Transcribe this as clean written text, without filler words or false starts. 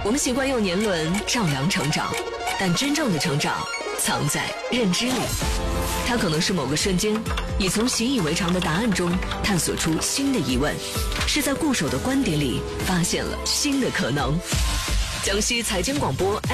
我们习惯用年轮丈量成长，但真正的成长藏在认知里。它可能是某个瞬间，你从习以为常的答案中探索出新的疑问，是在固守的观点里发现了新的可能。江西财经广播